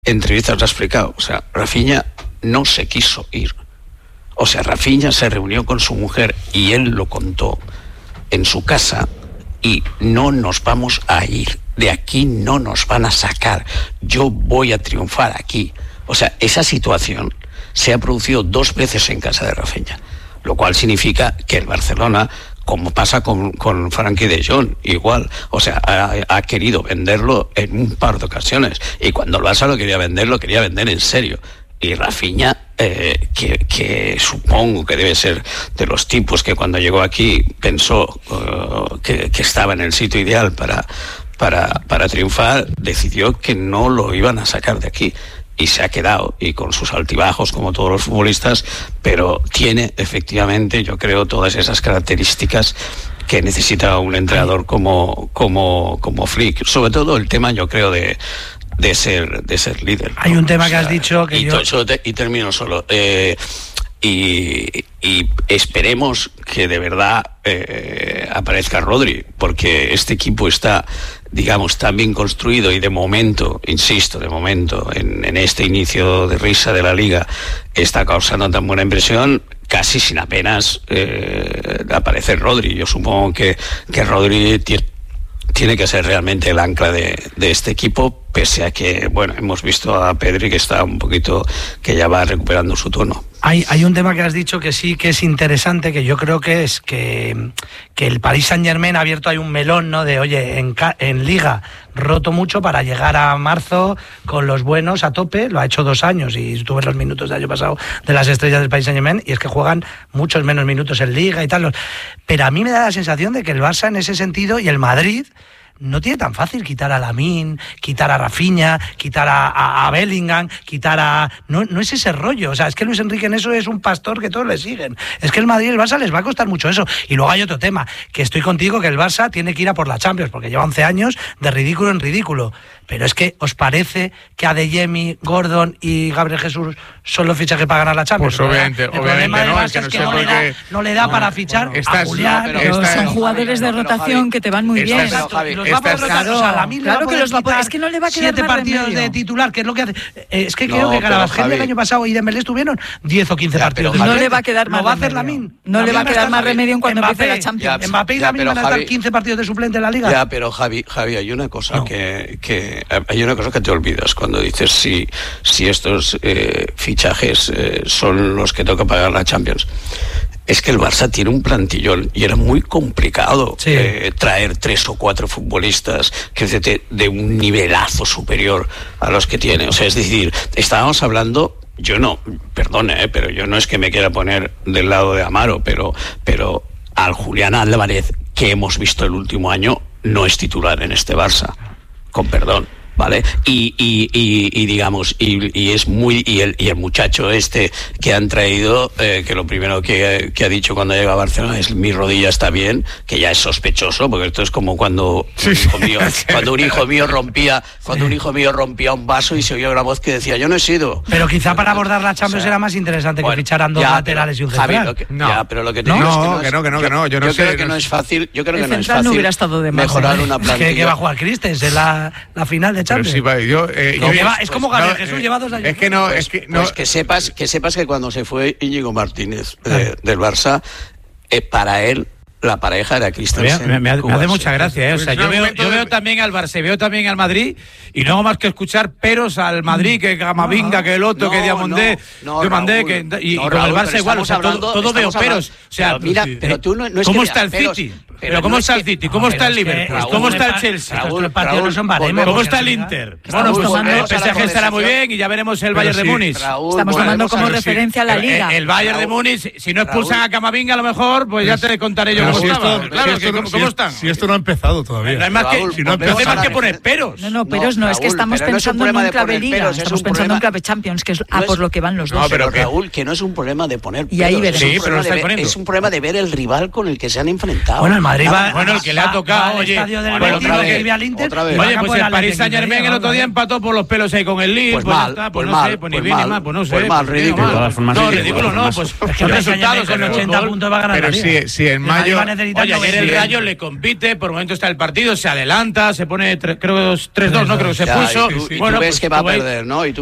entrevistas lo ha explicado. O sea, Rafinha no se quiso ir. O sea, Rafinha se reunió con su mujer y él lo contó en su casa y no nos vamos a ir. De aquí no nos van a sacar. Yo voy a triunfar aquí. O sea, esa situación se ha producido 2 veces en casa de Rafinha, lo cual significa que el Barcelona, como pasa con Frenkie de Jong, igual, o sea, ha querido venderlo en un par de ocasiones, y cuando el Barça lo quería vender en serio. Y Rafinha, que supongo que debe ser de los tipos que cuando llegó aquí pensó que estaba en el sitio ideal para triunfar, decidió que no lo iban a sacar de aquí. Y se ha quedado, y con sus altibajos como todos los futbolistas, pero tiene efectivamente, yo creo, todas esas características que necesita un entrenador como Flick. Sobre todo el tema, yo creo, de ser líder, ¿no? Hay un tema que has dicho que y termino solo. Y esperemos que de verdad aparezca Rodri, porque este equipo está, digamos, tan bien construido y de momento, insisto, en este inicio de risa de la Liga está causando tan buena impresión, casi sin apenas aparecer Rodri. Yo supongo que Rodri tiene que ser realmente el ancla de este equipo, pese a que, bueno, hemos visto a Pedri que está un poquito, que ya va recuperando su tono. Hay un tema que has dicho que sí que es interesante, que yo creo que es que el Paris Saint-Germain ha abierto ahí un melón, ¿no? De, oye, en Liga roto mucho para llegar a marzo con los buenos a tope. Lo ha hecho 2 años y tuve los minutos del año pasado de las estrellas del Paris Saint-Germain, y es que juegan muchos menos minutos en Liga y tal. Pero a mí me da la sensación de que el Barça en ese sentido, y el Madrid, no tiene tan fácil quitar a Lamine, quitar a Rafinha, quitar a Bellingham, quitar a... No es ese rollo. O sea, es que Luis Enrique en eso es un pastor que todos le siguen. Es que el Madrid y el Barça les va a costar mucho eso. Y luego hay otro tema, que estoy contigo, que el Barça tiene que ir a por la Champions, porque lleva 11 años de ridículo en ridículo. Pero es que, ¿os parece que Adeyemi, Gordon y Gabriel Jesús son los fichajes para ganar la Champions? Pues obviamente no, es que no le da para fichar a Julián. Pero son jugadores de rotación que te van muy bien. Claro que los va a poner. Es que no le va a quedar 7 partidos de titular, que es lo que hace. Es que creo que Carvajal el año pasado y Dembélé estuvieron 10 o 15 partidos. No le va a quedar más remedio. No va a hacer Lamine. No le va a quedar más remedio en cuanto empiece la Champions. Mbappé y Lamine van a estar 15 partidos de suplente en la Liga. Ya, pero Javi, hay una cosa que hay una cosa que te olvidas cuando dices si estos fichajes son los que toca pagar la Champions. Es que el Barça tiene un plantillón y era muy complicado traer 3 o 4 futbolistas que de un nivelazo superior a los que tiene. O sea, es decir, estábamos hablando, perdone, pero yo no es que me quiera poner del lado de Amaro, pero al Julián Álvarez que hemos visto el último año no es titular en este Barça, con perdón. ¿Vale? Y digamos, y es muy, y el muchacho este que han traído, que lo primero que ha dicho cuando llega a Barcelona es: mi rodilla está bien, que ya es sospechoso, porque esto es como cuando un hijo mío rompía un vaso y se oía una voz que decía: yo no he sido. Pero quizá para abordar la Champions era más interesante que ficharan 2 laterales y un central. Pero lo que te digo es que creo que no es fácil. Yo creo que no es fácil mejorar una plantilla. Que va a jugar Christensen en la final de Champions. Es como Gabriel Jesús, lleva 2 años. Pues que sepas que cuando se fue Íñigo Martínez del Barça, para él la pareja era Christensen. Me hace mucha gracia, O sea, yo veo también al Barça, veo también al Madrid, y no hago más que escuchar peros al Madrid, que Camavinga, que el otro, que Diamondé, que Mandé, y con el Barça igual. O sea, todo veo peros. O sea, mira, pero tú no es ¿cómo está el City? Pero ¿cómo está el City? ¿Cómo está el Liverpool? ¿Cómo está el Chelsea? ¿Cómo está el Inter? Bueno, el PSG estará muy bien y ya veremos el Bayern de Múnich. Estamos tomando como referencia la Liga. El Bayern de Múnich, si no expulsan a Camavinga, a lo mejor, pues ya te contaré yo cómo estaba. Claro, ¿cómo están? Si esto no ha empezado todavía. No hay más que poner peros. No, peros no, es que estamos pensando en clave Liga, estamos pensando en clave Champions, que es por lo que van los dos. No, pero Raúl, que no es un problema de poner peros. Y ahí veremos. Sí, pero lo estáis poniendo. Es un problema de ver el rival con el que se han enfrentado. Bueno, el Madrid va... Bueno, el que le ha tocado, oye, otra vez. Oye, pues el Paris Saint-Germain el otro día empató por los pelos ahí con el Lille, pues está, pues no sé, pues ni bien ni mal, pues no sé. Pues mal, ridículo. No, ridículo no, pues son resultados con 80 puntos va a ganar. Pero si en mayo va a necesitar. Oye, ayer el Rayo le compite, por momento está el partido, se adelanta, se pone, creo 3-2, ¿no? Creo que se puso. Bueno, tú ves que va a perder, ¿no?